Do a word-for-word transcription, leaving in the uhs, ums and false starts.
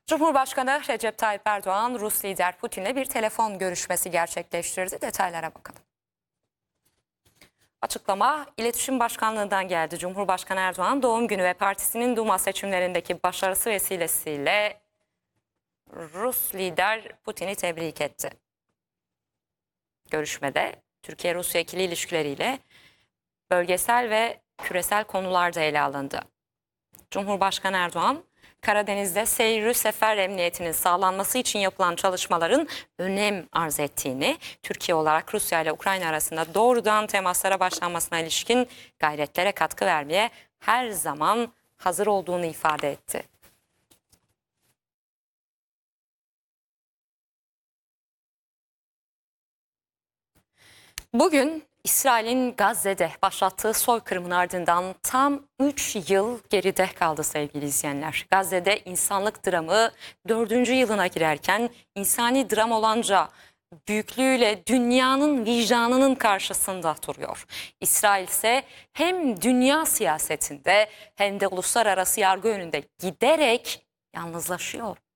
Cumhurbaşkanı Recep Tayyip Erdoğan, Rus lider Putin'le bir telefon görüşmesi gerçekleştirdi. Detaylara bakalım. Açıklama İletişim Başkanlığı'ndan geldi. Cumhurbaşkanı Erdoğan doğum günü ve partisinin Duma seçimlerindeki başarısı vesilesiyle Rus lider Putin'i tebrik etti. Görüşmede Türkiye-Rusya ikili ilişkileriyle bölgesel ve küresel konularda ele alındı. Cumhurbaşkanı Erdoğan, Karadeniz'de seyri sefer emniyetinin sağlanması için yapılan çalışmaların önem arz ettiğini, Türkiye olarak Rusya ile Ukrayna arasında doğrudan temaslara başlanmasına ilişkin gayretlere katkı vermeye her zaman hazır olduğunu ifade etti. Bugün İsrail'in Gazze'de başlattığı soykırımın ardından tam üç yıl geride kaldı sevgili izleyenler. Gazze'de insanlık dramı dördüncü yılına girerken insani dram olanca büyüklüğüyle dünyanın vicdanının karşısında duruyor. İsrail ise hem dünya siyasetinde hem de uluslararası yargı önünde giderek yalnızlaşıyor.